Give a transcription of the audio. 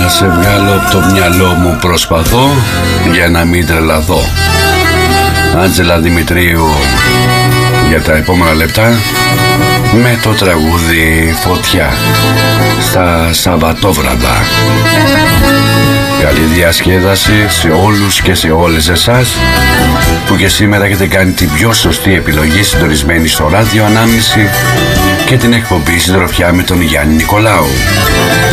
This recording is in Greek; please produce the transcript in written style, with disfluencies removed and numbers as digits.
σε βγάλω από το μυαλό μου, προσπαθώ για να μην τρελαθώ. Άντζελα Δημητρίου για τα επόμενα λεπτά με το τραγούδι Φωτιά στα Σαββατόβραδα. Καλή διασκέδαση σε όλους και σε όλες εσάς που και σήμερα έχετε κάνει την πιο σωστή επιλογή, συντονισμένη στο ράδιο Ανάμνηση και την εκπομπή Συντροφιά με τον Γιάννη Νικολάου.